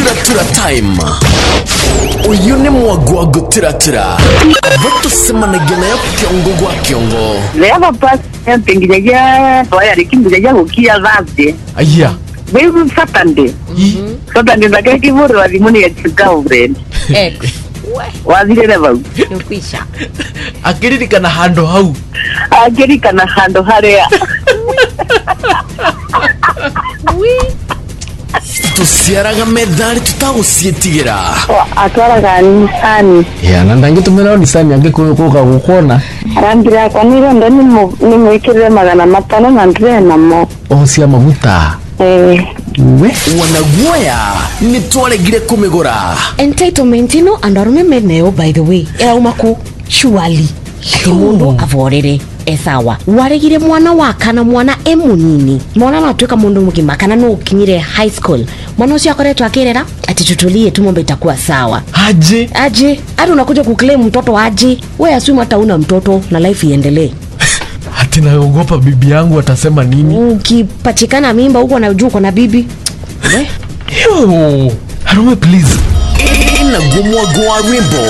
Tira time. Uyu ni mwago wa gutiratira. Abato semana gena ya kiongo gwa kiongo. Leva pas pengijaja toya rikingijaja kukia zabe. Aya. Wewe Saturday. Saturday zake kiburi wazimuni ya girlfriend. Wazile leva. Nukwisha. Akiririkana hando hau. Akiririkana hando harea. Tusiaraga medali tutagusietigera. Atwara kanisani. Ya nandangi tumera nisani yange kuka gukona. Arambira kaniro ndani ni mwikire magana matano na ndre na mo. Osia maguta. We wanaguaya nitwaregire kumigura. Entitlement ino andarume meneo by the way. Era umaku surely. Ati mundu avorere esawa. Waregire mwana wakana mwana emunini. Mwana natuka mundu mugima kana no ukinyire high school. Mwana ucio akoretwa akirera ati tutulie tumombe itakuwa sawa. Aje hadi unakuja kuclaim mtoto aje. Wewe assume hata una mtoto na life iendelee. Hati naogopa bibi yangu atasema nini? Ukipachikana mimba huko na juu na bibi. Yo, Harume please. Ina gumwa gwa wimbo.